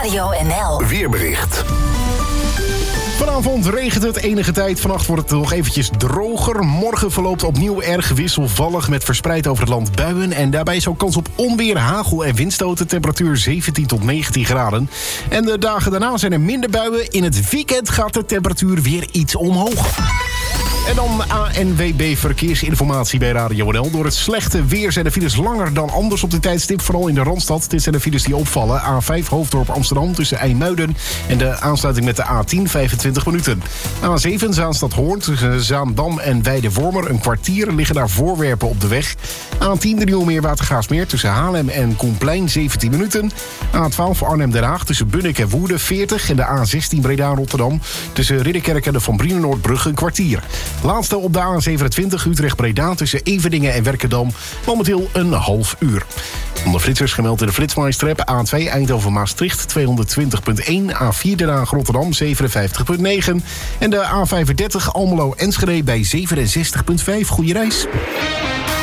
Radio NL. Weerbericht. Vanavond regent het enige tijd. Vannacht wordt het nog eventjes droger. Morgen verloopt opnieuw erg wisselvallig met verspreid over het land buien. En daarbij is ook kans op onweer, hagel en windstoten. Temperatuur 17 tot 19 graden. En de dagen daarna zijn er minder buien. In het weekend gaat de temperatuur weer iets omhoog. En dan ANWB Verkeersinformatie bij Radio NL. Door het slechte weer zijn de files langer dan anders op dit tijdstip. Vooral in de Randstad. Dit zijn de files die opvallen. A5 Hoofddorp Amsterdam tussen IJmuiden en de aansluiting met de A10 25 minuten. A7 Zaanstad-Hoorn tussen Zaandam en Weidewormer. Een kwartier liggen daar voorwerpen op de weg. A10 de Nieuwe Meer Watergraafsmeer tussen Haarlem en Koenplein 17 minuten. A12 Arnhem-Den Haag tussen Bunnik en Woerden 40. En de A16 Breda-Rotterdam tussen Ridderkerk en de Van Brienenoordbrug een kwartier. Laatste op de A27 Utrecht-Breda tussen Everdingen en Werkendam. Momenteel een half uur. Onder flitsers gemeld in de Flitsmeister-app. A2 Eindhoven-Maastricht 220.1. A4 Den Haag Rotterdam 57.9. En de A35 Almelo-Enschede bij 67.5. Goeie reis.